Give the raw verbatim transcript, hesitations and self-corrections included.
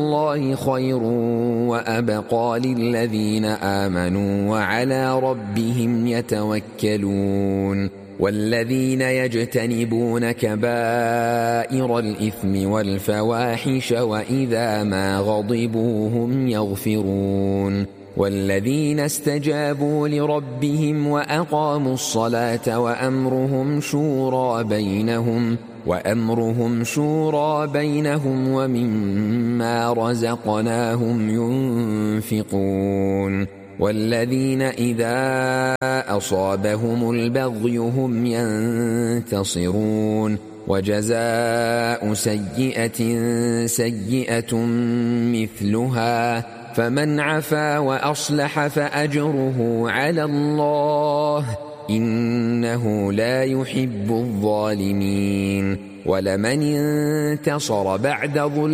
الله خير وأبقى للذين آمنوا وعلى ربهم يتوكلون والذين يجتنبون كبائر الإثم والفواحش وإذا ما غضبوا هم يغفرون والذين استجابوا لربهم وأقاموا الصلاة وأمرهم شورى بينهم وأمرهم شورى بينهم ومما رزقناهم ينفقون والذين إذا أصابهم البغي هم ينتصرون وجزاء سيئة سيئة مثلها فمن عفا وأصلح فأجره على الله إنه لا يحب الظالمين ولمن انتصر بعد ظلم